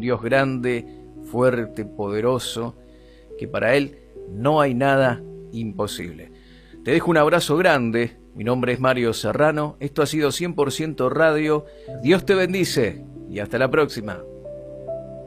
Dios grande, fuerte, poderoso, que para Él no hay nada imposible. Te dejo un abrazo grande. Mi nombre es Mario Serrano. Esto ha sido 100% Radio. Dios te bendice y hasta la próxima.